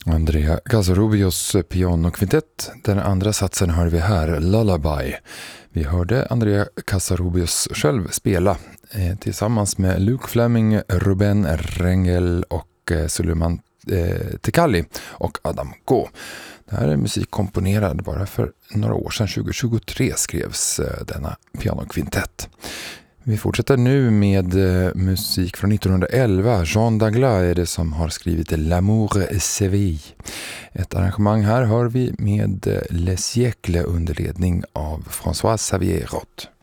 Andrea Casarubios pianokvintett. Den andra satsen hör vi här, Lullaby. Vi hörde Andrea Casarubios själv spela tillsammans med Luke Fleming, Ruben Rengel och Suleiman Tekalli och Adam Go. Det här är musik komponerad bara för några år sedan, 2023 skrevs denna pianokvintett. Vi fortsätter nu med musik från 1911. Jean Dagla är det som har skrivit L'amour et Séville. Ett arrangemang här hör vi med Les Siècles under ledning av François Xavier Roth.